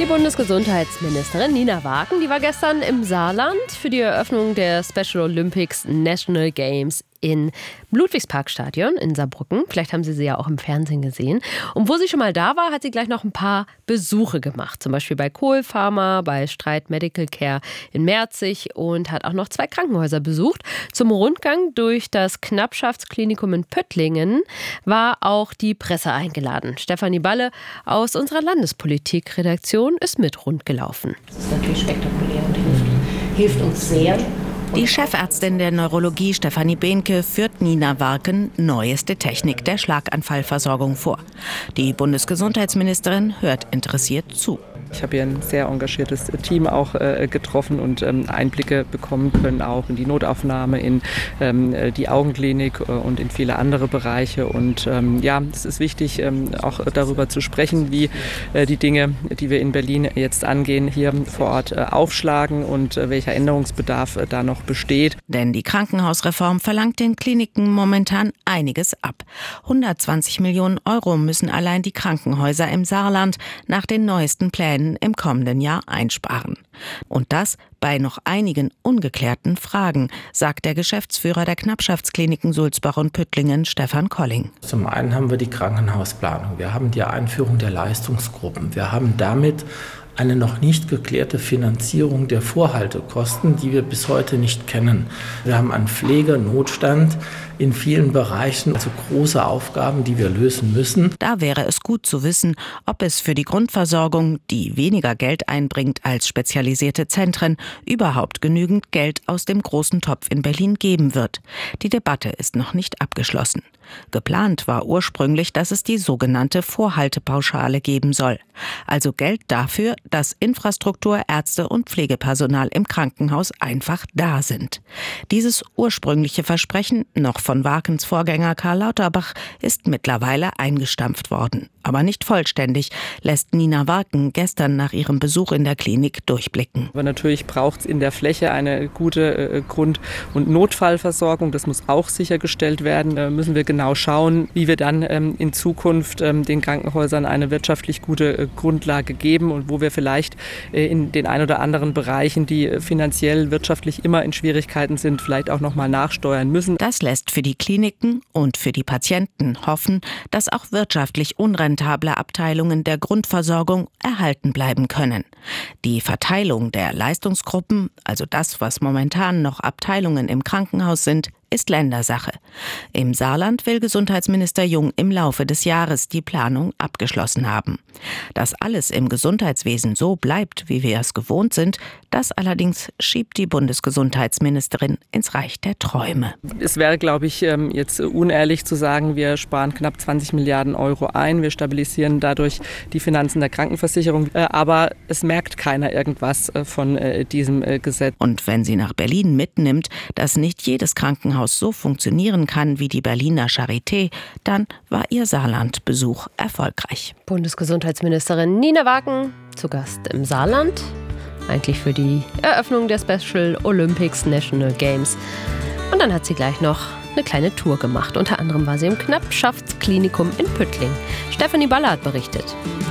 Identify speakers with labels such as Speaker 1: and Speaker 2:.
Speaker 1: Die Bundesgesundheitsministerin Nina Wagen, die war gestern im Saarland für die Eröffnung der Special Olympics National Games im Ludwigsparkstadion in Saarbrücken. Vielleicht haben Sie sie ja auch im Fernsehen gesehen. Und wo sie schon mal da war, hat sie gleich noch ein paar Besuche gemacht. Zum Beispiel bei Kohl Pharma, bei Streit Medical Care in Merzig und hat auch noch 2 Krankenhäuser besucht. Zum Rundgang durch das Knappschaftsklinikum in Pöttlingen war auch die Presse eingeladen. Stefanie Balle aus unserer Landespolitik-Redaktion ist mit rundgelaufen.
Speaker 2: Das ist natürlich spektakulär und hilft uns sehr.
Speaker 3: Die Chefärztin der Neurologie Stefanie Behnke führt Nina Wagen neueste Technik der Schlaganfallversorgung vor. Die Bundesgesundheitsministerin hört interessiert zu.
Speaker 4: Ich habe hier ein sehr engagiertes Team auch getroffen und Einblicke bekommen können, auch in die Notaufnahme, in die Augenklinik und in viele andere Bereiche. Und es ist wichtig, auch darüber zu sprechen, wie die Dinge, die wir in Berlin jetzt angehen, hier vor Ort aufschlagen und welcher Änderungsbedarf da noch besteht.
Speaker 3: Denn die Krankenhausreform verlangt den Kliniken momentan einiges ab. 120 Millionen Euro müssen allein die Krankenhäuser im Saarland nach den neuesten Plänen im kommenden Jahr einsparen. Und das bei noch einigen ungeklärten Fragen, sagt der Geschäftsführer der Knappschaftskliniken Sulzbach und Püttlingen, Stefan Colling.
Speaker 5: Zum einen haben wir die Krankenhausplanung, wir haben die Einführung der Leistungsgruppen, wir haben damit eine noch nicht geklärte Finanzierung der Vorhaltekosten, die wir bis heute nicht kennen. Wir haben einen Pflegenotstand in vielen Bereichen, also große Aufgaben, die wir lösen müssen.
Speaker 3: Da wäre es gut zu wissen, ob es für die Grundversorgung, die weniger Geld einbringt als spezialisierte Zentren, überhaupt genügend Geld aus dem großen Topf in Berlin geben wird. Die Debatte ist noch nicht abgeschlossen. Geplant war ursprünglich, dass es die sogenannte Vorhaltepauschale geben soll. Also Geld dafür, dass Infrastruktur, Ärzte und Pflegepersonal im Krankenhaus einfach da sind. Dieses ursprüngliche Versprechen, noch von Wagens Vorgänger Karl Lauterbach, ist mittlerweile eingestampft worden. Aber nicht vollständig, lässt Nina Wagen gestern nach ihrem Besuch in der Klinik durchblicken.
Speaker 4: Aber natürlich braucht es in der Fläche eine gute Grund- und Notfallversorgung. Das muss auch sichergestellt werden. Da müssen wir genau schauen, wie wir dann in Zukunft den Krankenhäusern eine wirtschaftlich gute Grundlage geben und wo wir vielleicht in den ein oder anderen Bereichen, die finanziell, wirtschaftlich immer in Schwierigkeiten sind, vielleicht auch noch mal nachsteuern müssen.
Speaker 3: Das lässt für die Kliniken und für die Patienten hoffen, dass auch wirtschaftlich unrentable Abteilungen der Grundversorgung erhalten bleiben können. Die Verteilung der Leistungsgruppen, also das, was momentan noch Abteilungen im Krankenhaus sind, ist Ländersache. Im Saarland will Gesundheitsminister Jung im Laufe des Jahres die Planung abgeschlossen haben. Dass alles im Gesundheitswesen so bleibt, wie wir es gewohnt sind, das allerdings schiebt die Bundesgesundheitsministerin ins Reich der Träume.
Speaker 4: Es wäre, glaube ich, jetzt unehrlich zu sagen, wir sparen knapp 20 Milliarden Euro ein, wir stabilisieren dadurch die Finanzen der Krankenversicherung, aber es merkt keiner irgendwas von diesem Gesetz.
Speaker 3: Und wenn sie nach Berlin mitnimmt, dass nicht jedes Krankenhaus so funktionieren kann wie die Berliner Charité, dann war ihr Saarlandbesuch erfolgreich.
Speaker 1: Bundesgesundheitsministerin Nina Wagen zu Gast im Saarland, eigentlich für die Eröffnung der Special Olympics National Games. Und dann hat sie gleich noch eine kleine Tour gemacht. Unter anderem war sie im Knappschaftsklinikum in Püttlingen. Stefanie Balle hat berichtet.